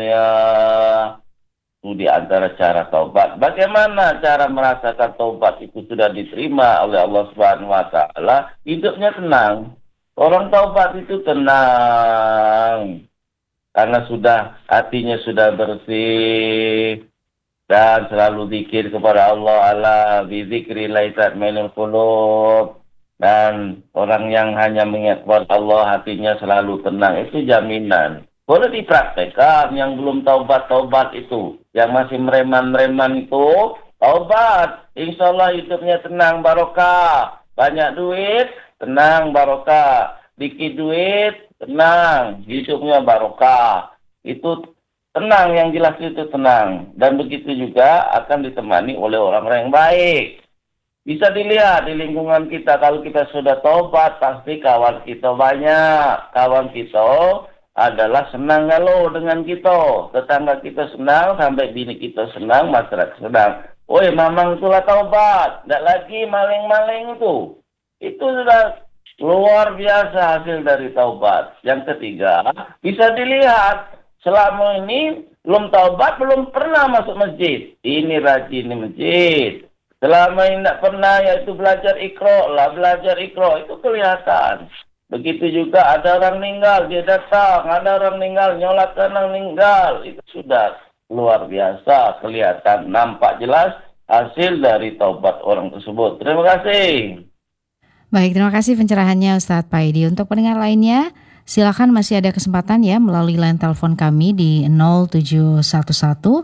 ya. Itu di antara cara taubat. Bagaimana cara merasakan taubat itu sudah diterima oleh Allah Subhanahu wa taala? Hidupnya tenang. Orang taubat itu tenang karena hatinya sudah bersih dan selalu zikir kepada Allah, ala bi dzikrillah tatma'innul qulub. Dan orang yang hanya mengingat kepada Allah hatinya selalu tenang, itu jaminan. Boleh dipraktekkan yang belum taubat itu, yang masih mereman-mereman itu, taubat. Insya Allah hidupnya tenang, barokah. Banyak duit, tenang, barokah. Dikit duit, tenang, hidupnya barokah. Itu tenang, yang jelas itu tenang. Dan begitu juga akan ditemani oleh orang-orang yang baik. Bisa dilihat di lingkungan kita, kalau kita sudah taubat, pasti kawan kita banyak. Kawan kita adalah senang kalau dengan kita. Tetangga kita senang, sampai bini kita senang, masyarakat senang. Woi, mamang itulah taubat. Tidak lagi maling-maling itu. Itu sudah luar biasa hasil dari taubat. Yang ketiga, bisa dilihat selama ini belum taubat, belum pernah masuk masjid. Ini rajin di masjid. Selama ini tidak pernah, yaitu belajar Iqra, itu kelihatan. Begitu juga ada orang meninggal, dia datang. Ada orang meninggal, nyolat karena meninggal. Itu sudah luar biasa, kelihatan, nampak jelas hasil dari taubat orang tersebut. Terima kasih. Baik, terima kasih pencerahannya Ustadz Paidi. Untuk pendengar lainnya, silakan, masih ada kesempatan ya melalui line telepon kami di 0711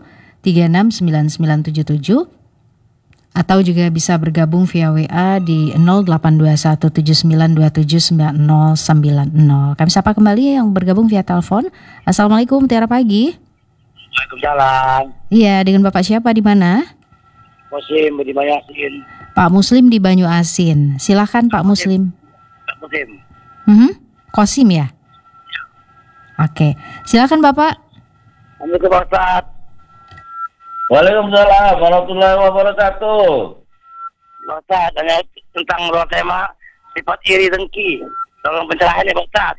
369977 atau juga bisa bergabung via WA di 082179279090. Kami sapa kembali yang bergabung via telepon. Assalamualaikum, Tiara pagi. Waalaikumsalam. Iya, dengan Bapak siapa, di mana? Muslim di Banyu Asin. Pak Muslim di Banyu Asin. Silakan Pak Muslim. Pak Muslim. Kosim ya? Oke, silakan Bapak. Assalamualaikum Pak Ustaz. Waalaikumsalam warahmatullahi wabarakatuh. Pak Ustaz, tanya tentang luar tema sifat iri dengki. Tolong pencerahannya Pak Ustaz.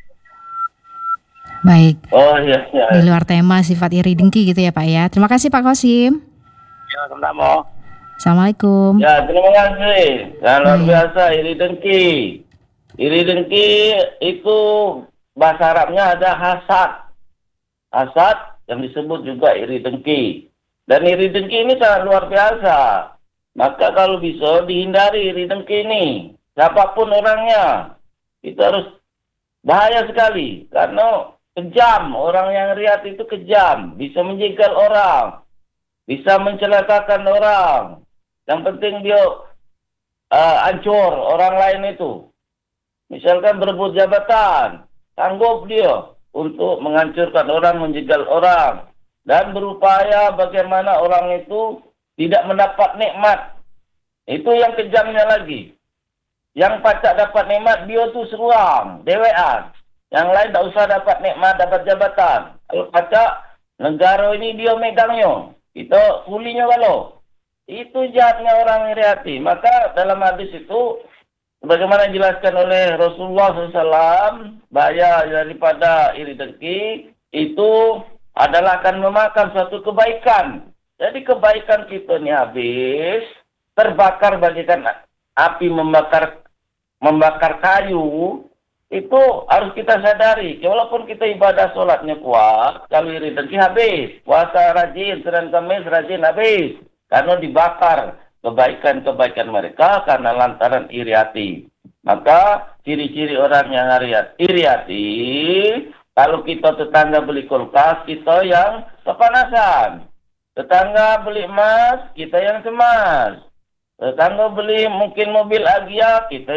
Baik. Oh iya. Di luar tema sifat iri dengki gitu ya Pak ya. Terima kasih Pak Kosim. Ya, sama-sama. Assalamualaikum. Ya, terima kasih. Ya, luar biasa, iri dengki. Iri dengki itu bahasa Arabnya ada hasad. Hasad yang disebut juga iri dengki. Dan iri dengki ini sangat luar biasa. Maka kalau bisa dihindari iri dengki ini. Siapapun orangnya. Itu harus bahaya sekali. Karena kejam. Orang yang riat itu kejam. Bisa menjegal orang. Bisa mencelakakan orang. Yang penting dia hancur orang lain itu. Misalkan berebut jabatan. Sanggup dia untuk menghancurkan orang, menjegal orang. Dan berupaya bagaimana orang itu tidak mendapat nikmat. Itu yang kejamnya lagi. Yang pacak dapat nikmat, dia tuh seruang, dewean. Yang lain tak usah dapat nikmat, dapat jabatan. Kalau pacak, negara ini dia megangnya. Kita kulinya kalau. Itu jahatnya orang iri hati. Maka dalam hadis itu, sebagaimana dijelaskan oleh Rasulullah SAW, bahaya daripada iri dengki, itu adalah akan memakan suatu kebaikan. Jadi kebaikan kita ini habis, terbakar bagikan api membakar kayu, itu harus kita sadari. Walaupun kita ibadah sholatnya kuat, kalau iri dengki habis. Puasa rajin, Senin Kamis rajin habis. Karena dibakar kebaikan-kebaikan mereka karena lantaran iri hati. Maka ciri-ciri orang yang iri hati, kalau kita tetangga beli kulkas, kita yang kepanasan. Tetangga beli emas, kita yang cemas. Tetangga beli mungkin mobil Agya, kita